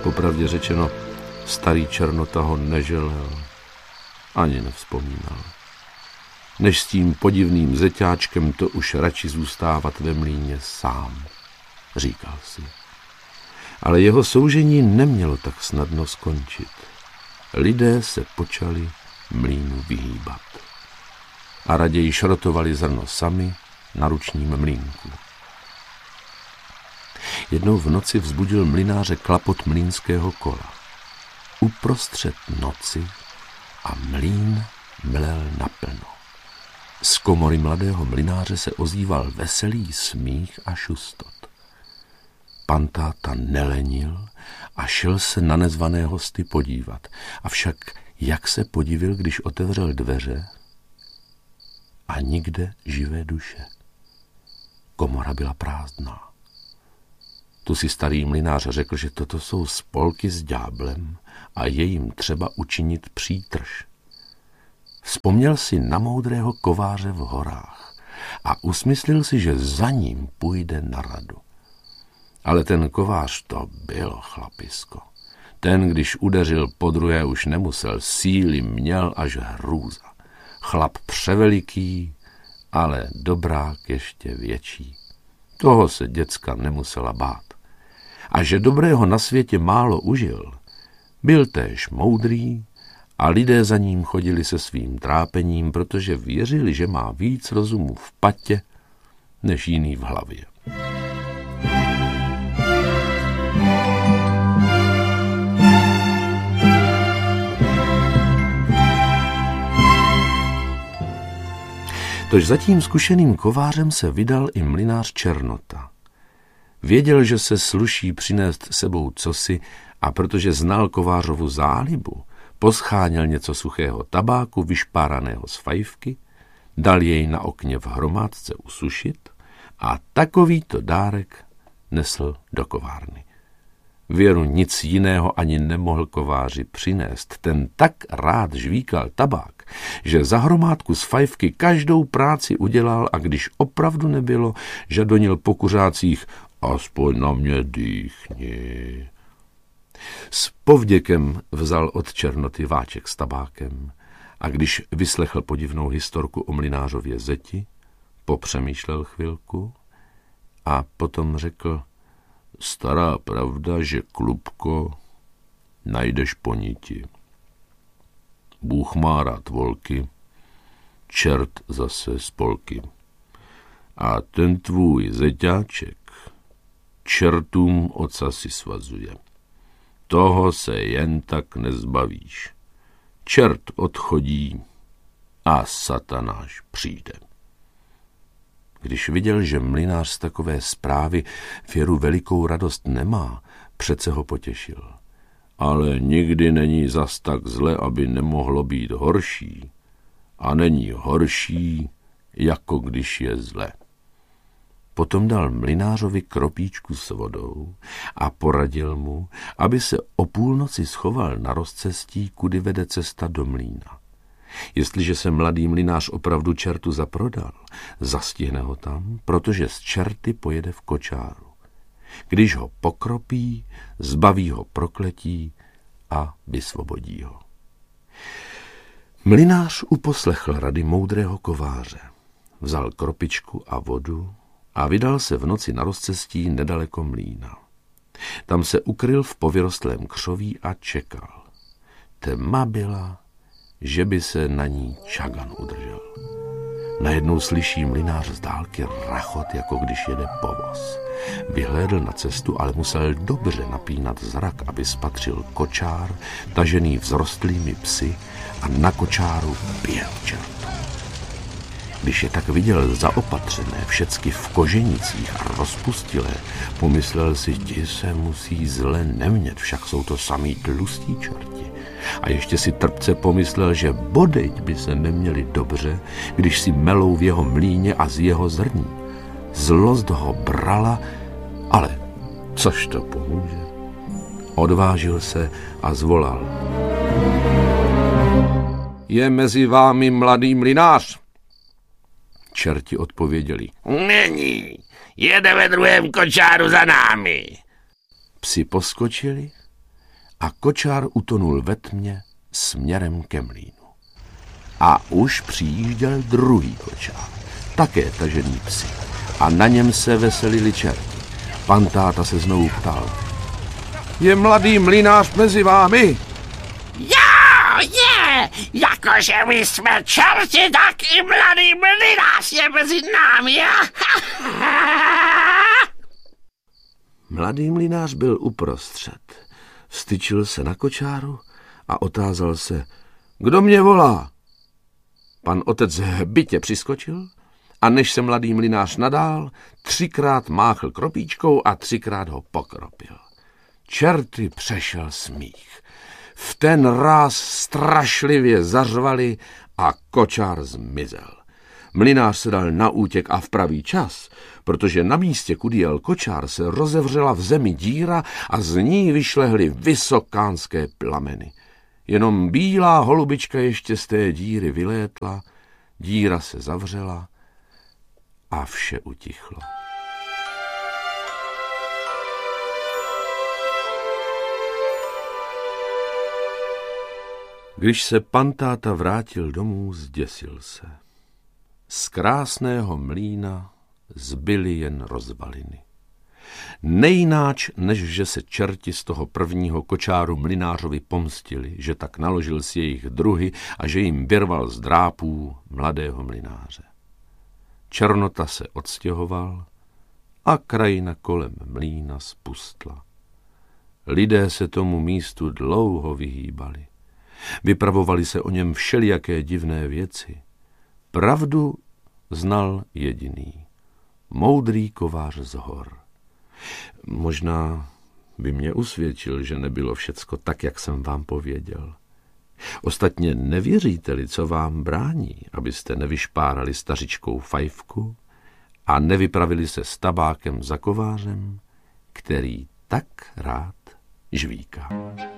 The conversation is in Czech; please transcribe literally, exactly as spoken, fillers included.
Popravdě řečeno, starý Černota ho neželel, ani nevzpomínal. Než s tím podivným zeťáčkem to už radši zůstávat ve mlýně sám, říkal si. Ale jeho soužení nemělo tak snadno skončit. Lidé se počali mlýnu vyhýbat. A raději šrotovali zrno sami na ručním mlýnku. Jednou v noci vzbudil mlynáře klapot mlýnského kola. Uprostřed noci a mlýn mlel naplno. Z komory mladého mlynáře se ozýval veselý smích a šustot. Pan táta nelenil a šel se na nezvané hosty podívat. Avšak jak se podivil, když otevřel dveře a nikde živé duše. Komora byla prázdná. Tu si starý mlynář řekl, že toto jsou spolky s ďáblem a je jim třeba učinit přítrž. Vzpomněl si na moudrého kováře v horách a usmyslil si, že za ním půjde na radu. Ale ten kovář to bylo chlapisko. Ten, když udeřil podruhé, už nemusel, síly měl až hrůza. Chlap převeliký, ale dobrák ještě větší. Toho se děcka nemusela bát. A že dobrého na světě málo užil, byl též moudrý a lidé za ním chodili se svým trápením, protože věřili, že má víc rozumu v patě, než jiný v hlavě. Tož za tím zkušeným kovářem se vydal i mlynář Černota. Věděl, že se sluší přinést sebou cosi a protože znal kovářovu zálibu, poscháněl něco suchého tabáku vyšpáraného z fajfky, dal jej na okně v hromádce usušit a takovýto dárek nesl do kovárny. Věru nic jiného ani nemohl kováři přinést. Ten tak rád žvíkal tabák, že za hromádku z fajfky každou práci udělal a když opravdu nebylo, žadonil po kuřácích: aspoň na mě dýchni. S povděkem vzal od Černoty váček s tabákem a když vyslechl podivnou historku o mlynářově zeti, popřemýšlel chvilku a potom řekl: stará pravda, že, klubko, najdeš po niti. Bůh má rád volky, čert zase spolky. A ten tvůj zeťáček čertům oca si svazuje. Toho se jen tak nezbavíš. Čert odchodí a satanáš přijde. Když viděl, že mlynář z takové zprávy Věru velikou radost nemá, přece ho potěšil. Ale nikdy není zas tak zle, aby nemohlo být horší. A není horší, jako když je zle. Potom dal mlynářovi kropíčku s vodou a poradil mu, aby se o půlnoci schoval na rozcestí, kudy vede cesta do mlýna. Jestliže se mladý mlynář opravdu čertu zaprodal, zastihne ho tam, protože z čerty pojede v kočáru. Když ho pokropí, zbaví ho prokletí a vysvobodí ho. Mlynář uposlechl rady moudrého kováře. Vzal kropičku a vodu a vydal se v noci na rozcestí nedaleko mlýna. Tam se ukryl v povyrostlém křoví a čekal. Tma byla, že by se na ní čagan udržel. Najednou slyší mlynář z dálky rachot, jako když jede povoz. Vyhlédl na cestu, ale musel dobře napínat zrak, aby spatřil kočár, tažený vzrostlými psy, a na kočáru pěl čert. Když je tak viděl zaopatřené, všecky v koženicích a rozpustilé, pomyslel si, ti se musí zle nemět, však jsou to samý tlustí čerti. A ještě si trpce pomyslel, že bodejť by se neměli dobře, když si melou v jeho mlýně a z jeho zrní. Zlost ho brala, ale což to pomůže? Odvážil se a zvolal. Je mezi vámi mladý mlynář? Čerti odpověděli. Není, jede ve druhém kočáru za námi. Psi poskočili a kočár utonul ve tmě směrem ke mlýnu. A už přijížděl druhý kočár, také tažený psi, a na něm se veselili čerti. Pan táta se znovu ptal: Je mladý mlynář mezi vámi? Jo, je! Jakože my jsme čerti, tak i mladý mlynář je mezi námi. Mladý mlynář byl uprostřed. Vstyčil se na kočáru a otázal se: Kdo mě volá? Pan otec hbitě přiskočil a než se mladý mlynář nadál, třikrát máchl kropíčkou a třikrát ho pokropil. Čerty přešel smích. V ten ráz strašlivě zařvali a kočár zmizel. Mlynář se dal na útěk a v pravý čas, protože na místě, kudy jel kočár, se rozevřela v zemi díra a z ní vyšlehly vysokánské plameny. Jenom bílá holubička ještě z té díry vylétla, díra se zavřela a vše utichlo. Když se pan táta vrátil domů, zděsil se. Z krásného mlýna zbyly jen rozvaliny. Nejnáč, než že se čerti z toho prvního kočáru mlynářovi pomstili, že tak naložil s jejich druhy a že jim vyrval z drápů mladého mlynáře. Černota se odstěhoval a krajina kolem mlýna spustla. Lidé se tomu místu dlouho vyhýbali. Vypravovali se o něm všelijaké divné věci. Pravdu znal jediný, moudrý kovář z hor. Možná by mě usvědčil, že nebylo všecko tak, jak jsem vám pověděl. Ostatně nevěříte-li, co vám brání, abyste nevyšpárali stařičkou fajfku a nevypravili se s tabákem za kovářem, který tak rád žvíká.